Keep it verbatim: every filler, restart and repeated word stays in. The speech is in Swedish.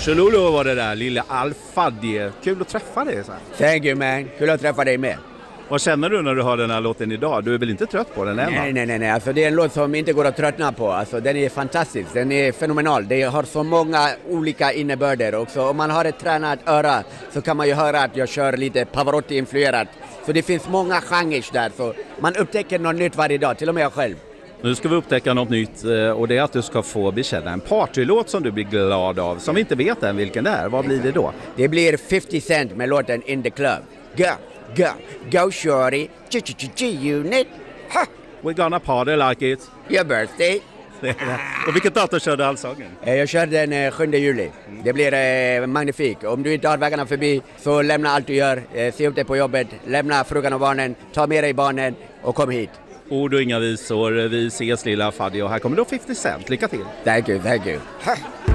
Chololo var det där, lilla Al-Fadie. Kul att träffa dig så här. Thank you man, kul att träffa dig med. Vad känner du när du hör den här låten idag? Du är väl inte trött på den än? Nej, nej, nej, nej. Alltså, det är en låt som inte går att tröttna på. Alltså, den är fantastisk, den är fenomenal. Det har så många olika innebörder också. Om man har ett tränat öra så kan man ju höra att jag kör lite Pavarotti-influerat. Så det finns många genrer där, så man upptäcker något nytt varje dag, till och med jag själv. Nu ska vi upptäcka något nytt och det är att du ska få bekänna en partylåt som du blir glad av, som vi inte vet än vilken det är. Vad blir det då? Det blir fifty cent med låten In the Club. Go, go, go shorty, G-G-G-Unit. Ha! We're gonna party like it. Your birthday. Och vilket datum körde allsången? Jag kör den sjunde juli. Det blir eh, magnifikt. Om du inte har vägarna förbi så lämna allt du gör. Eh, se upp dig på jobbet, lämna frugan och barnen, ta med dig barnen och kom hit. Ord och inga visor. Vi ses lilla Fadie och här kommer då fifty cent. Lycka till. Thank you, thank you. Ha!